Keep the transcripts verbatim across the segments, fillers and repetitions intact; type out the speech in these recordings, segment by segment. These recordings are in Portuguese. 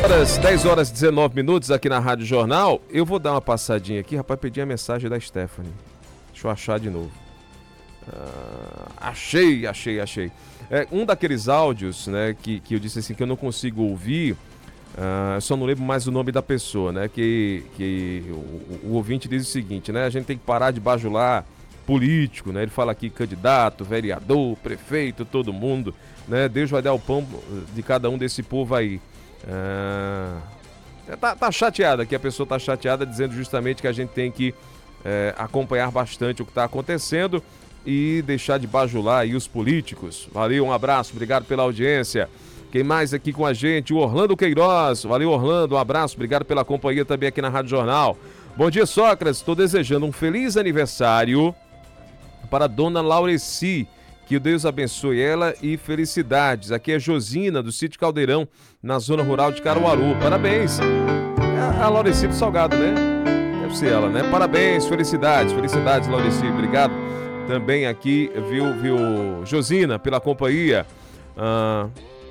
horas, dez horas e dezenove minutos aqui na Rádio Jornal. Eu vou dar uma passadinha aqui, rapaz, pedi a mensagem da Stephanie. Deixa eu achar de novo. Ah, achei, achei, achei. É, um daqueles áudios, né, que, que eu disse assim que eu não consigo ouvir, ah, só não lembro mais o nome da pessoa, né, que, que o, o ouvinte diz o seguinte, né, a gente tem que parar de bajular político, né, ele fala aqui candidato, vereador, prefeito, todo mundo, né, Deus vai dar o pão de cada um desse povo aí. Ah, tá, tá chateada aqui, a pessoa tá chateada dizendo justamente que a gente tem que é, acompanhar bastante o que está acontecendo e deixar de bajular aí os políticos. Valeu, um abraço, obrigado pela audiência. Quem mais aqui com a gente? O Orlando Queiroz. Valeu, Orlando, um abraço, obrigado pela companhia também aqui na Rádio Jornal. Bom dia, Sócrates, estou desejando um feliz aniversário para a dona Laureci. Que Deus abençoe ela e felicidades. Aqui é Josina, do Sítio Caldeirão, na zona rural de Caruaru. Parabéns. É a Laureci do Salgado, né? Deve ser ela, né? Parabéns, felicidades, felicidades, Laureci. Obrigado também aqui, viu, viu, Josina, pela companhia. Ah...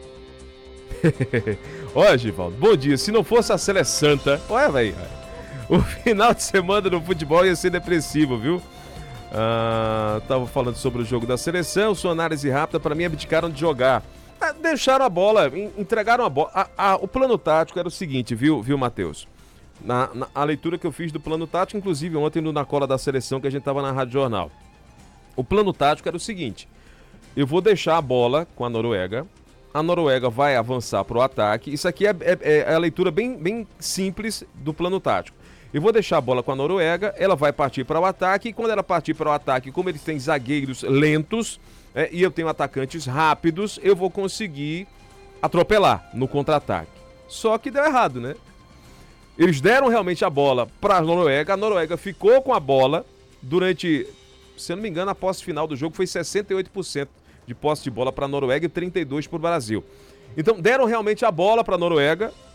Olha, Givaldo, bom dia. Se não fosse a Célia Santa, olha, velho, o final de semana no futebol ia ser depressivo, viu? Ah, tava falando sobre o jogo da seleção, sua análise rápida, para mim abdicaram de jogar. Ah, deixaram a bola, entregaram a bola. Ah, ah, o plano tático era o seguinte, viu, viu, Matheus? Na, na a leitura que eu fiz do plano tático, inclusive ontem no Na Cola da Seleção, que a gente tava na Rádio Jornal. O plano tático era o seguinte: eu vou deixar a bola com a Noruega, a Noruega vai avançar para o ataque. Isso aqui é, é, é a leitura bem, bem simples do plano tático. Eu vou deixar a bola com a Noruega, ela vai partir para o ataque, e quando ela partir para o ataque, como eles têm zagueiros lentos, é, e eu tenho atacantes rápidos, eu vou conseguir atropelar no contra-ataque. Só que deu errado, né? Eles deram realmente a bola para a Noruega, a Noruega ficou com a bola durante, se eu não me engano, a posse final do jogo foi sessenta e oito por cento de posse de bola para a Noruega e trinta e dois por cento para o Brasil. Então deram realmente a bola para a Noruega,